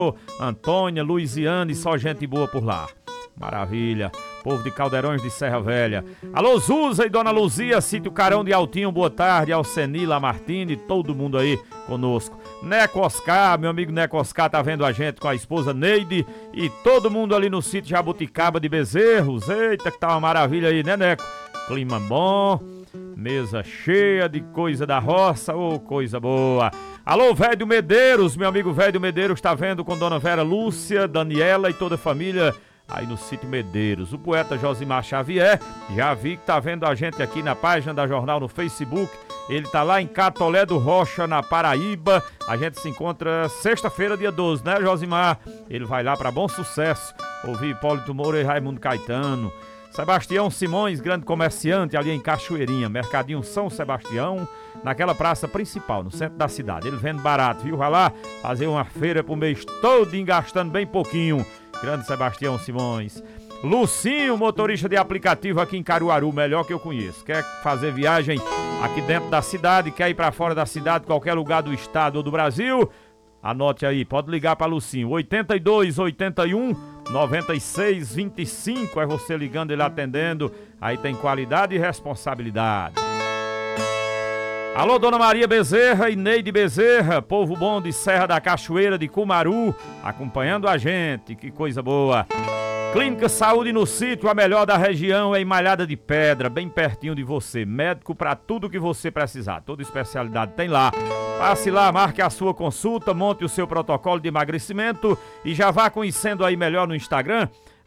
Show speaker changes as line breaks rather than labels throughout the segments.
Antônia, Luiziane, só gente boa por lá. Maravilha. Povo de Caldeirões de Serra Velha. Alô, Zuza e Dona Luzia, Sítio Carão de Altinho, boa tarde. Alceni, Lamartine, todo mundo aí conosco. Neco Oscar, meu amigo Neco Oscar tá vendo a gente com a esposa Neide e todo mundo ali no sítio Jabuticaba de Bezerros. Eita, que tá uma maravilha aí, né, Neco? Clima bom, mesa cheia de coisa da roça, ô, coisa boa. Alô, Velho Medeiros, meu amigo Velho Medeiros tá vendo com Dona Vera Lúcia, Daniela e toda a família aí no sítio Medeiros. O poeta Josimar Xavier, já vi que tá vendo a gente aqui na página da Jornal no Facebook. Ele tá lá em Catolé do Rocha, na Paraíba. A gente se encontra sexta-feira, dia 12, né, Josimar? Ele vai lá pra Bom Sucesso, ouvir Hipólito Moura e Raimundo Caetano. Sebastião Simões, grande comerciante ali em Cachoeirinha, Mercadinho São Sebastião, naquela praça principal, no centro da cidade. Ele vende barato, viu? Vai lá fazer uma feira pro mês todo, gastando bem pouquinho. Grande Sebastião Simões. Lucinho, motorista de aplicativo aqui em Caruaru, melhor que eu conheço. Quer fazer viagem aqui dentro da cidade, quer ir pra fora da cidade, qualquer lugar do estado ou do Brasil? Anote aí, pode ligar para Lucinho, 82 81 96 25, é você ligando, ele atendendo, aí tem qualidade e responsabilidade. Alô, Dona Maria Bezerra e Neide Bezerra, povo bom de Serra da Cachoeira de Cumaru, acompanhando a gente, que coisa boa. Clínica Saúde no Sítio, a melhor da região, é em Malhada de Pedra, bem pertinho de você. Médico para tudo que você precisar, toda especialidade tem lá. Passe lá, marque a sua consulta, monte o seu protocolo de emagrecimento e já vá conhecendo aí melhor no Instagram.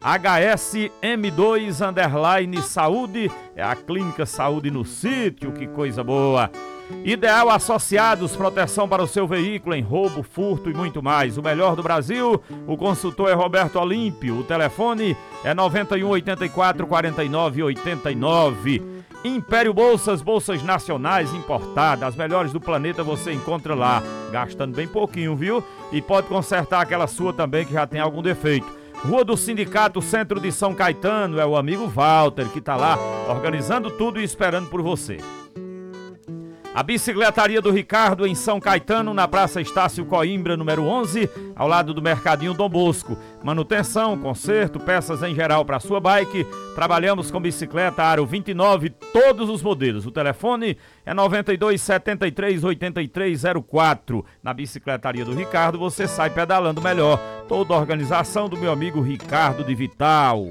HSM2_Saúde, é a Clínica Saúde no Sítio, que coisa boa. Ideal Associados, proteção para o seu veículo em roubo, furto e muito mais. O melhor do Brasil, o consultor é Roberto Olímpio, o telefone é 91 84 49 89. Império Bolsas, bolsas nacionais importadas, as melhores do planeta você encontra lá, gastando bem pouquinho, viu? E pode consertar aquela sua também que já tem algum defeito. Rua do Sindicato, centro de São Caetano, é o amigo Walter que tá lá organizando tudo e esperando por você. A Bicicletaria do Ricardo em São Caetano, na Praça Estácio Coimbra, número 11, ao lado do Mercadinho Dom Bosco. Manutenção, conserto, peças em geral para sua bike. Trabalhamos com bicicleta Aro 29, todos os modelos. O telefone é 92 73 83 04. Na Bicicletaria do Ricardo você sai pedalando melhor. Toda a organização do meu amigo Ricardo de Vital.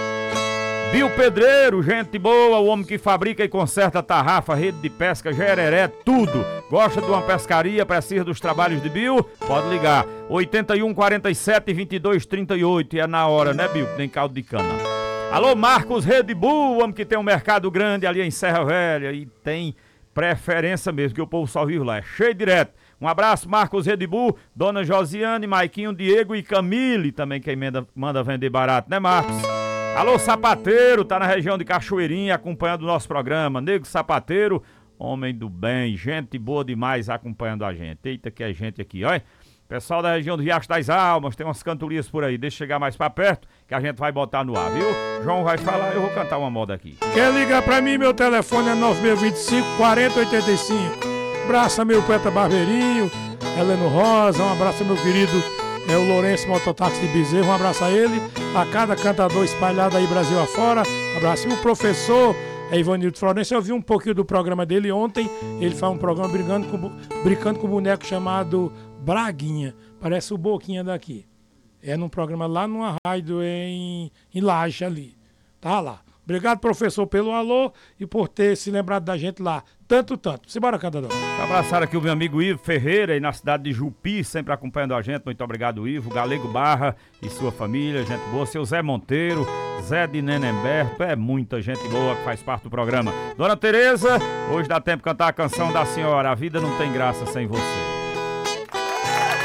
Bio Pedreiro, gente boa, o homem que fabrica e conserta tarrafa, rede de pesca, gereré, tudo. Gosta de uma pescaria, precisa dos trabalhos de Bio? Pode ligar, 81 47 22 38, e é na hora, né, Bio? Nem caldo de cana. Alô, Marcos Red Bull, o homem que tem um mercado grande ali em Serra Velha e tem preferência mesmo, que o povo só vive lá, é cheio direto. Um abraço, Marcos Red Bull, Dona Josiane, Maiquinho, Diego e Camille, também quem manda vender barato, né, Marcos? Alô, Sapateiro, tá na região de Cachoeirinha acompanhando o nosso programa. Nego Sapateiro, homem do bem, gente boa demais acompanhando a gente. Eita que é gente aqui, olha. Pessoal da região do Riacho das Almas, tem umas cantorias por aí. Deixa eu chegar mais pra perto que a gente vai botar no ar, viu? João vai falar, eu vou cantar uma moda aqui.
Quer ligar pra mim? Meu telefone é 9625 4085. Abraça meu poeta Barbeirinho, Heleno Rosa, um abraço meu querido o Lourenço Mototáxi de Bezerro, um abraço a ele, a cada cantador espalhado aí Brasil afora, um abraço. E o professor Ivanildo Florencio, eu vi um pouquinho do programa dele ontem, ele faz um programa brincando com um boneco chamado Braguinha, parece o Boquinha daqui. É num programa lá numa rádio em Laje ali, tá lá. Obrigado, professor, pelo alô e por ter se lembrado da gente lá. Tanto. Simbora, cantador.
Abraçar aqui o meu amigo Ivo Ferreira, aí na cidade de Jupi, sempre acompanhando a gente. Muito obrigado, Ivo. Galego Barra e sua família, gente boa. Seu Zé Monteiro, Zé de Nenemberto, é muita gente boa que faz parte do programa. Dona Tereza, hoje dá tempo de cantar a canção da senhora. A vida não tem graça sem você.